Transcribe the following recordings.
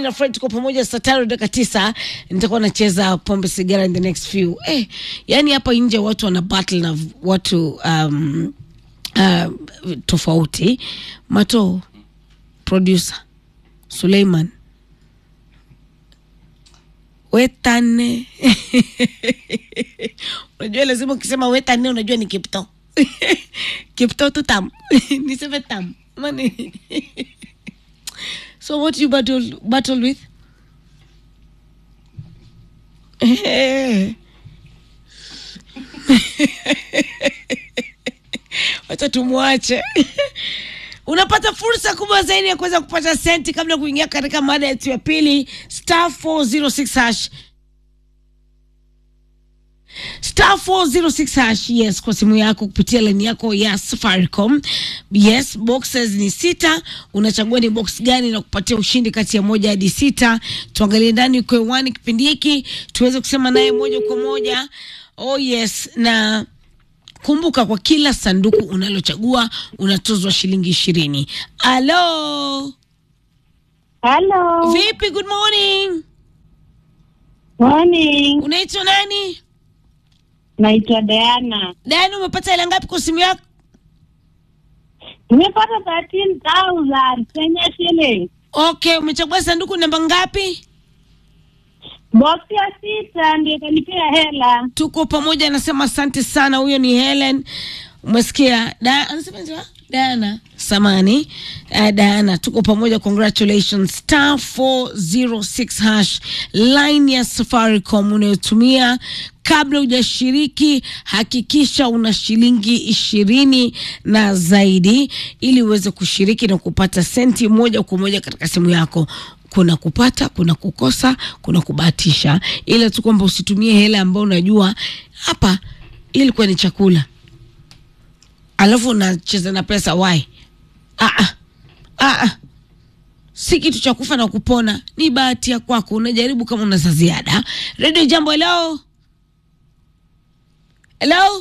na Fred tuko pamoja saa 5:09. Nitakuwa nacheza pombe sigara in the next few. Yani hapa nje watu wana battle na watu tofauti. Mato producer Suleiman wetane. Unajua lazima ukisema wetane unajua ni Kipto. Kipto tu tam. Niseme tam. Mani. So what you battle with? Wacha tumwache. Unapata fursa kubwa zaidi ya kuweza kupata senti kabla kuingia katika mada yetu ya pili. *406#. *406#, yes, kwa simu yako kupitia line yako ya Safaricom. Yes, boxes ni 6. Unachagua ni box gani na kupatia ushindi kati ya 1 hadi 6. Tuangalie ndani kwa wani kipindi hiki tuweze kusema naye moja kwa moja. Oh yes, na kumbuka kwa kila sanduku unalochagua unatozwa shilingi 20. Hello. Hello. Vipi, good morning. Morning. Unaitwa nani? Naitwa Diana. Diana, umepata hela ngapi kwa simu yako? Nimepata 13,000 Kenya shillings. Okay, umechagua sanduku namba ngapi? Box ya 6 ndio kanipea hela. Tuko pamoja, nasema asante sana. Huyo ni Helen. Umesikia? Anasema ndio? Diana. Samani. Diana, tuko pamoja, congratulations. *406# line ya Safaricom unayotumia. Kabla hujashiriki hakikisha una shilingi 20 na zaidi ili uweze kushiriki na kupata senti moja kwa moja katika simu yako. Kuna kupata, kuna kukosa, kuna kubahatisha. Ila tu kwamba usitumie hela ambayo unajua hapa ilikuwa ni chakula, alafu unacheza na pesa. Why? Si kitu cha kufa na kupona, ni bahati ya kwako. Unajaribu kama una za ziada. Radio Jambo, hello. Hello.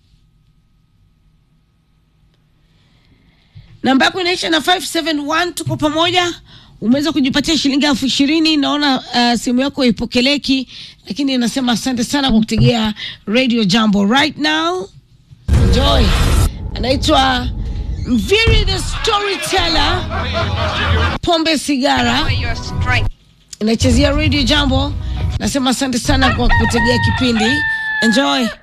Namba yako inaisha na 571. Tuko pamoja. Umeweza kujipatia shilingi 20,000. Naona simu yako ipokeleki, lakini nasema asante sana kwa kutegea Radio Jambo right now. Enjoy. Anaitwa Mviri the Storyteller, pombe sigara. Inachezea Radio Jambo. Nasema asante sana kwa kutegea kipindi. Enjoy.